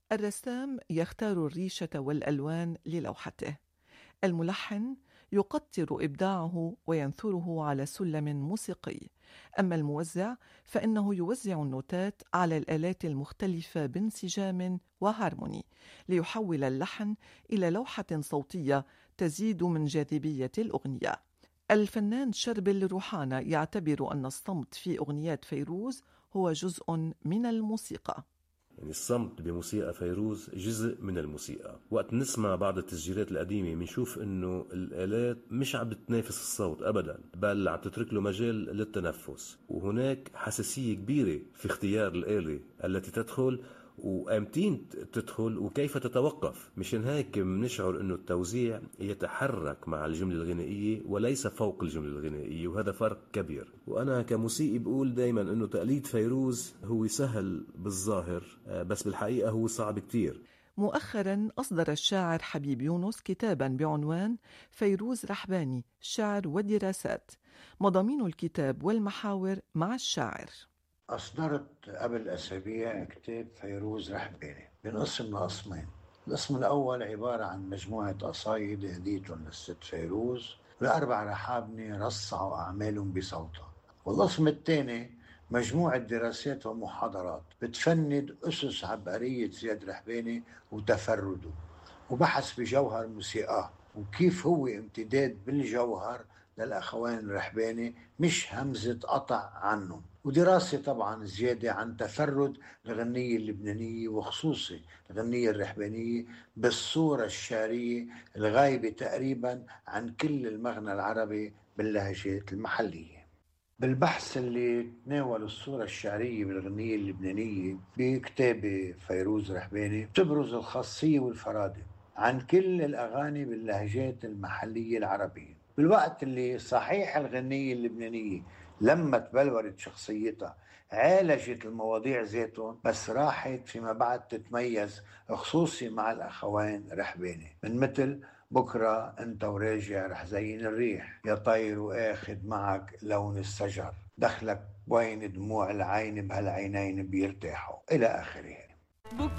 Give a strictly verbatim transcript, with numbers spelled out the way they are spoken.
الرسام يختار الريشة والألوان للوحته. الملحن يقطر إبداعه وينثره على سلم موسيقي. أما الموزع فإنه يوزع النوتات على الآلات المختلفة بانسجام وهارموني ليحول اللحن إلى لوحة صوتية تزيد من جاذبية الأغنية. الفنان شربل روحانة يعتبر أن الصمت في أغنيات فيروز هو جزء من الموسيقى. يعني الصمت بموسيقى فيروز جزء من الموسيقى. وقت نسمع بعض التسجيلات القديمة بنشوف انه الآلات مش عم بتنافس الصوت ابدا، بل عم تترك له مجال للتنفس، وهناك حساسية كبيرة في اختيار الآلة التي تدخل وامتين تدخل وكيف تتوقف. مشان هيك بنشعر انه التوزيع يتحرك مع الجملة الغنائية وليس فوق الجملة الغنائية، وهذا فرق كبير. وانا كموسيقي بقول دايما انه تقليد فيروز هو سهل بالظاهر، بس بالحقيقة هو صعب كتير. مؤخرا أصدر الشاعر حبيب يونس كتابا بعنوان فيروز رحباني شعر ودراسات. مضامين الكتاب والمحاور مع الشاعر. أصدرت قبل أسابيع كتاب فيروز رحباني بنقسم لقسمين. القسم الأول عبارة عن مجموعة قصايد هديتهم للست فيروز لأربع رحابنة رصعوا أعمالهم بصوتها. والقسم الثاني مجموعة دراسات ومحاضرات بتفند أسس عبقرية زياد رحباني وتفرده، وبحث بجوهر موسيقاه وكيف هو امتداد بالجوهر للأخوان الرحباني مش همزة قطع عنهم، ودراسة طبعا زيادة عن تفرد الغنية اللبنانية وخصوصي الغنية الرحبانية بالصورة الشعرية الغايبة تقريبا عن كل المغنى العربي باللهجات المحلية. بالبحث اللي تناول الصورة الشعرية بالغنية اللبنانية بكتاب فيروز رحباني تبرز الخاصية والفرادة عن كل الأغاني باللهجات المحلية العربية، بالوقت اللي صحيح الغنية اللبنانية لما تبلورت شخصيتها عالجت المواضيع ذاتهم، بس راحت فيما بعد تتميز خصوصي مع الأخوان رحباني من مثل بكرة انت وراجع رح زين الريح، يا طير واخد معك لون الشجر، دخلك وين دموع العين بهالعينين بيرتاحوا، إلى آخره.